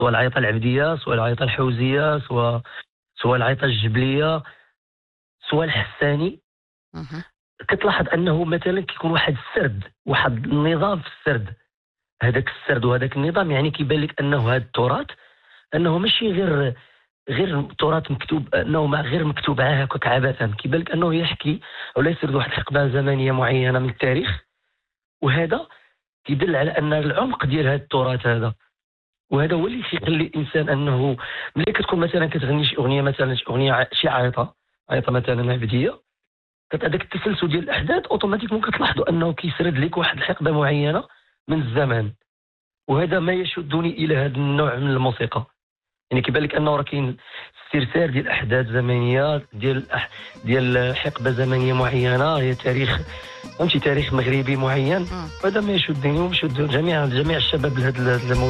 سواء العيطة العبدية، سواء العيطة الحوزية، سواء العيطة الجبلية، سواء الحساني. اهم. كتلاحظ انه مثلا كيكون واحد السرد، واحد النظام في السرد. هذاك السرد وهذاك النظام يعني كيبان لك انه هذا التراث انه ماشي غير تراث مكتوب، انه ما غير مكتوب هكاك عبثا. كيبان لك انه يحكي ولا يسرد واحد الحقبه زمنيه معينه من التاريخ، وهذا كيدل على ان العمق ديال هذا التراث هذا. وهذا هو اللي كيخلي الانسان انه ملي كتكون مثلا كتغني شي اغنيه، مثلا شي اغنيه شي عيطه مثلا عبديه، هذاك التسلسل ديال الاحداث اوتوماتيكمون كتلاحظوا انه كيسرد لك واحد الحقبه معينه من الزمان. وهذا ما يشدني الى هذا النوع من الموسيقى. يعني كيبان لك انه راه كاين استرسال ديال احداث زمنيه، ديال حقبه زمنيه معينه، هي تاريخ، فهمتي، تاريخ مغربي معين. إمم. وهذا ما يشدني ويشد جميع الشباب لهذا الموضوع.